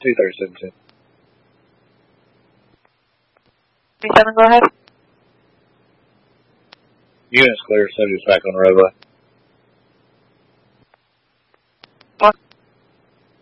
237. 37, go ahead. Units clear, subject's back on the roadway.